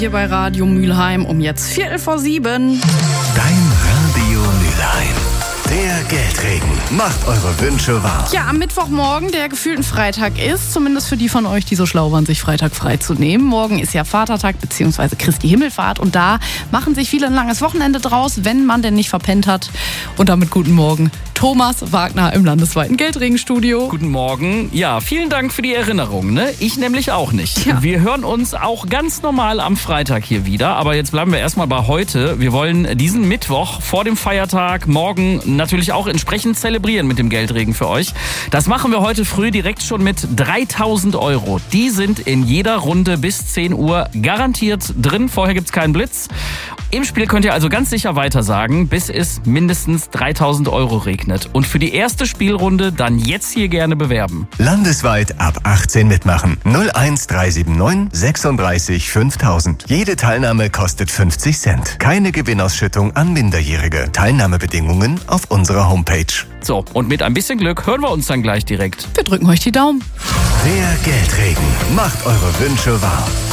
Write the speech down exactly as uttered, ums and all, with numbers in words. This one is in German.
Hier bei Radio Mülheim um jetzt Viertel vor sieben. Dein Radio Mülheim. Der Geldregen macht eure Wünsche wahr. Ja, am Mittwochmorgen, der gefühlt ein Freitag ist, zumindest für die von euch, die so schlau waren, sich Freitag frei zu nehmen. Morgen ist ja Vatertag bzw. Christi Himmelfahrt und da machen sich viele ein langes Wochenende draus, wenn man denn nicht verpennt hat. Und damit guten Morgen, Thomas Wagner im landesweiten Geldregenstudio. Guten Morgen. Ja, vielen Dank für die Erinnerung. Ne? Ich nämlich auch nicht. Ja. Wir hören uns auch ganz normal am Freitag hier wieder. Aber jetzt bleiben wir erstmal bei heute. Wir wollen diesen Mittwoch vor dem Feiertag morgen natürlich auch entsprechend zelebrieren mit dem Geldregen für euch. Das machen wir heute früh direkt schon mit dreitausend Euro. Die sind in jeder Runde bis zehn Uhr garantiert drin. Vorher gibt's keinen Blitz. Im Spiel könnt ihr also ganz sicher weitersagen, bis es mindestens dreitausend Euro regnet. Und für die erste Spielrunde dann jetzt hier gerne bewerben. Landesweit ab achtzehn mitmachen. null eins drei sieben neun sechsunddreißig fünftausend. Jede Teilnahme kostet fünfzig Cent. Keine Gewinnausschüttung an Minderjährige. Teilnahmebedingungen auf unserer Homepage. So, und mit ein bisschen Glück hören wir uns dann gleich direkt. Wir drücken euch die Daumen. Der Geldregen macht eure Wünsche wahr.